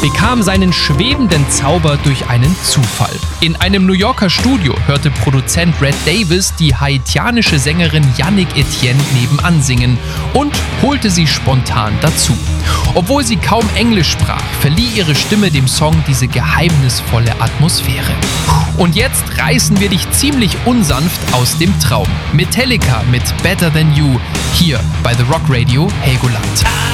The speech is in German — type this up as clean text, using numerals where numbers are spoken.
bekam seinen schwebenden Zauber durch einen Zufall. In einem New Yorker Studio hörte Produzent Red Davis die haitianische Sängerin Yannick Etienne nebenan singen und holte sie spontan dazu. Obwohl sie kaum Englisch sprach, verlieh ihre Stimme dem Song diese geheimnisvolle Atmosphäre. Und jetzt reißen wir dich ziemlich unsanft aus dem Traum. Metallica mit Better Than You, hier bei The Rock Radio Helgoland.